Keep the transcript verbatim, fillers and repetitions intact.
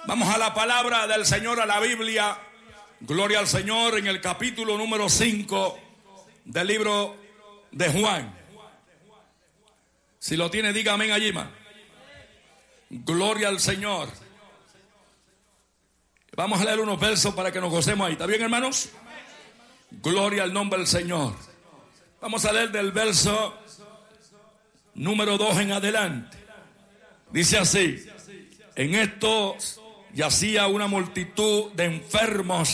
Vamos a la palabra del Señor, a la Biblia. Gloria al Señor, en el capítulo número cinco del libro de Juan. Si lo tiene, diga amén allí, man. Gloria al Señor. Vamos a leer unos versos para que nos gocemos ahí. ¿Está bien, hermanos? Gloria al nombre del Señor. Vamos a leer del verso número dos en adelante. Dice así: en esto yacía una multitud de enfermos